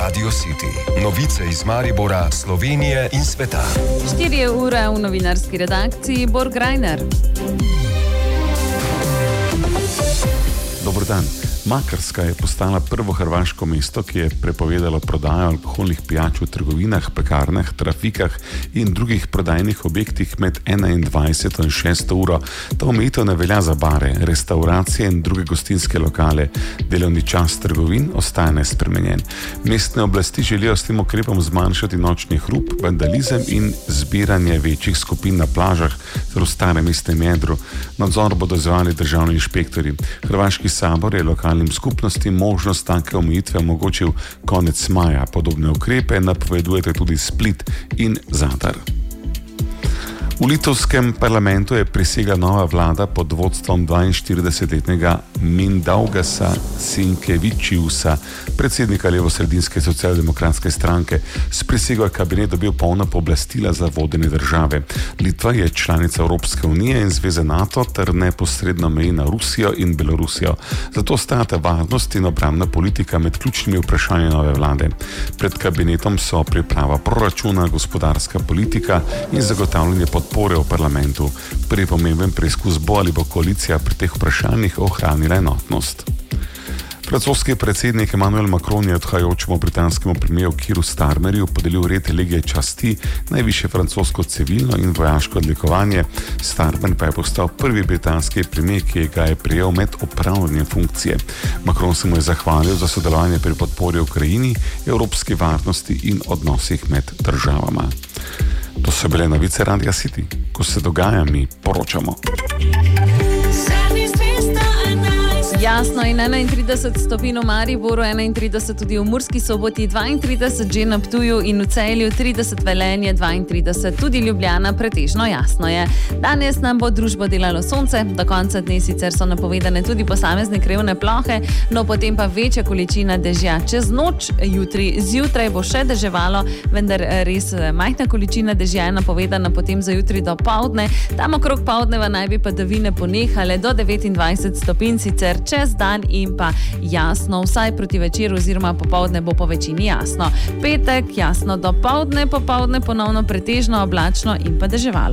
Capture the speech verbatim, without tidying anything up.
Radio City. Novice iz Maribora, Slovenije in sveta. štiri ure v novinarski redakciji Borg Reiner. Dober dan. Makarska je postala prvo hrvaško mesto, ki je prepovedalo prodajo alkoholnih pijač v trgovinah, pekarnah, trafikah in drugih prodajnih objektih med enaindvajseto in šesto uro. Ta omejitev ne velja za bare, restauracije in druge gostinske lokale. Delovni čas trgovin ostaja nespremenjen. Mestne oblasti želijo s tem ukrepom zmanjšati nočni hrup, vandalizem in zbiranje večjih skupin na plažah ter v starem mestnem jedru. Nadzor bodo izvajali državni inšpektorji. Hrvaški sabor je lokalnim skupnosti možnost take omejitve omogočil konec maja. Podobne ukrepe napovedujete tudi Split in Zadar. V litovskem parlamentu je prisegla nova vlada pod vodstvom dvainštiridesetletnega Mindaugasa Sinkevičiusa, predsednika levosredinske socialdemokratske stranke. S prisego je kabinet dobil polna pooblastila za vodenje države. Litva je članica Evropske unije in Zveze NATO ter neposredno meji na Rusijo in Belorusijo. Zato stajata varnost in obrambna politika med ključnimi vprašanji nove vlade. Pred kabinetom so priprava proračuna, gospodarska politika in zagotavljanje podpore v parlamentu. Prvi pomemben preizkus bo, ali bo koalicija pri teh vprašanjih ohranila enotnost. Francoski predsednik Emmanuel Macron je odhajajočemu britanskemu premijeru Keeru Starmerju podelil red legije časti, najvišje francosko civilno in vojaško odlikovanje. Starmer pa je postal prvi britanski premijer, ki ga je prejel med opravljanjem funkcije. Macron se mu je zahvalil za sodelovanje pri podpori Ukrajini, evropski varnosti in odnosih med državama. To so bile novice Radia City. Ko se dogaja, mi poročamo. Jasno in enaintrideset stopinj v Mariboru, enaintrideset tudi v Murski Soboti, dvaintrideset že na Ptuju in v Celju, trideset Velenje, dvaintrideset tudi Ljubljana, pretežno jasno je. Danes nam bo družbo delalo sonce, do konca dne sicer so napovedane tudi posamezne krevne plohe, no potem pa večja količina dežja. Čez noč, jutri, zjutraj bo še deževalo, vendar res majhna količina dežja je napovedana potem za jutri do povdne. Tam okrog povdneva naj bi padavine ponehale do devetindvajset stopinj, sicer čez dan in pa jasno, vsaj proti večeru oziroma popovdne bo po večini jasno. Petek jasno do povdne, popovdne ponovno pretežno oblačno in pa deževalo.